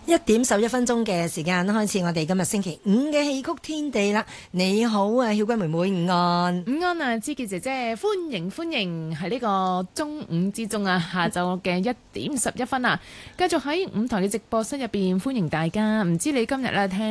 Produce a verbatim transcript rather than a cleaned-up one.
一點十一分鐘嘅時間開始，我哋今日星期五嘅戲曲天地啦。你好啊，曉君妹妹，午安。 午安啊，芝傑姐姐，歡迎歡迎，喺呢個中午之中啊，下晝嘅一點十一分啊，繼續喺五台嘅直播室入邊歡迎大家。唔知你今日咧聽